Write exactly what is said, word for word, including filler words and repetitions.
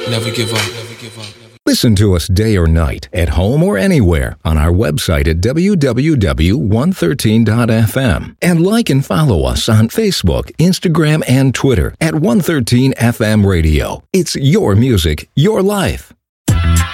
Never give up. Never give up. Listen to us day or night, at home or anywhere, on our website at w w w dot one thirteen dot f m. And like and follow us on Facebook, Instagram, and Twitter at one thirteen F M Radio. It's your music, your life.